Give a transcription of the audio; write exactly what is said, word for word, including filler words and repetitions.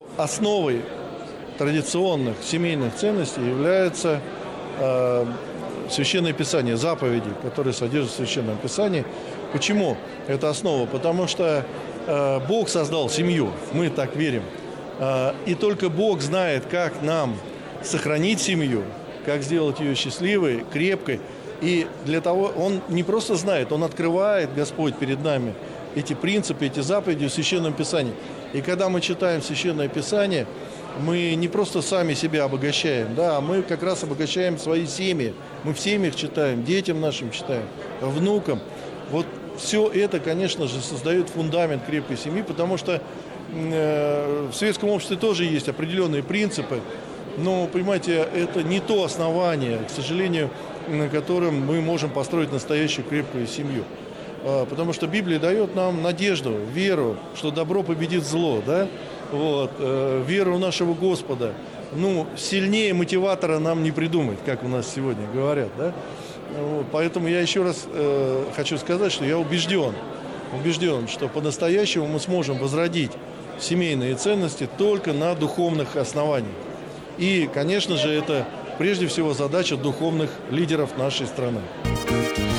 Основой традиционных семейных ценностей является э, Священное Писание, заповеди, которые содержат в Священном Писании. Почему это основа? Потому что э, Бог создал семью, мы так верим. Э, и только Бог знает, как нам сохранить семью, как сделать ее счастливой, крепкой. И для того Он не просто знает, Он открывает, Господь, перед нами эти принципы, эти заповеди в Священном Писании. И когда мы читаем Священное Писание, мы не просто сами себя обогащаем, да, а мы как раз обогащаем свои семьи. Мы в семьях читаем, детям нашим читаем, внукам. Вот все это, конечно же, создает фундамент крепкой семьи, потому что э, в светском обществе тоже есть определенные принципы, но, понимаете, это не то основание, к сожалению, на котором мы можем построить настоящую крепкую семью. Потому что Библия дает нам надежду, веру, что добро победит зло, да? Вот, э, веру в нашего Господа. Ну, сильнее мотиватора нам не придумать, как у нас сегодня говорят, да? Вот, поэтому я еще раз э, хочу сказать, что я убежден, убежден, что по-настоящему мы сможем возродить семейные ценности только на духовных основаниях. И, конечно же, это прежде всего задача духовных лидеров нашей страны.